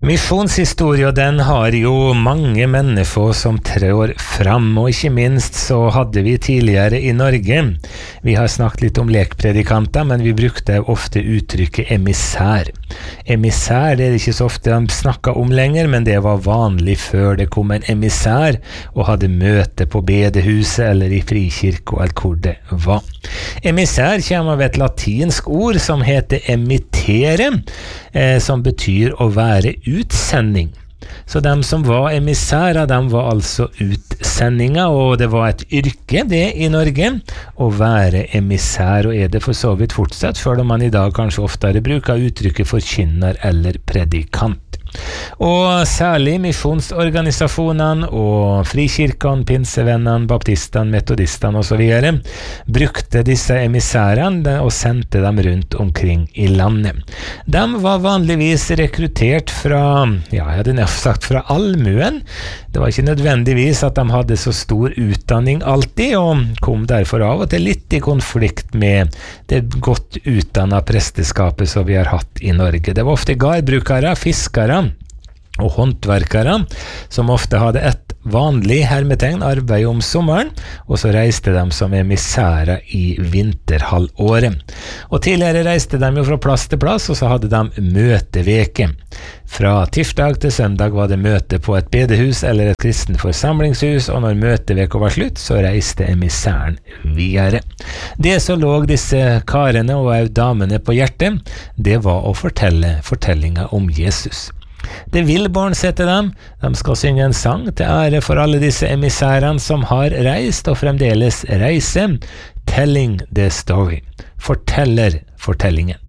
Misjonshistorie, den har jo mange mennesker som trår fram, og ikke minst så hadde vi tidligere i Norge. Vi har snakket litt om lekpredikanter, men vi brukte ofte uttrykket emissær. Emissær, det er ikke så ofte de snakker om lenger, men det var vanlig før det kom en emissær og hadde møte på bedehuset eller i frikirke eller hvor det var. Emissær kommer av et latinsk ord som heter emittere, som betyr å være utsending. Så de som var emissærer, de var altså utsendinger, og det var et yrke det i Norge å være emissær, og er det for så vidt fortsatt, før man i dag kanskje oftere bruker uttrykket forkynner eller predikant. Og særlig misjonsorganisasjonene og frikirkene, pinsevennene, baptistene, metodistene og så videre brukte disse emissærene og sendte dem rundt omkring i landet. De var vanligvis rekruttert fra, jeg hadde nesten sagt fra allmuen. Det var ikke nødvendigvis at de hadde så stor utdanning alltid, og kom derfor av og til litt i konflikt med det godt utdannede presteskapet som vi har hatt i Norge. Det var ofte gårdbrukere, fiskere og håndverkere som ofte hadde et vanlig hermetegn arbeid om sommeren, og så reiste de som emissærer i vinterhalvåret. Og tidligere reiste de jo fra plass til plass, og så hadde de møteveke. Fra tirsdag til søndag var det møte på et bedehus eller et kristen forsamlingshus, og når møteveka var slutt, så reiste emissæren videre. Det som lå disse karene og også damene på hjertet, det var å fortelle fortellinger om Jesus. Det vil barn se til dem. De skal synge en sang til ære for alle disse emissærene som har reist og fremdeles reiser. Telling the story. Forteller fortellingen.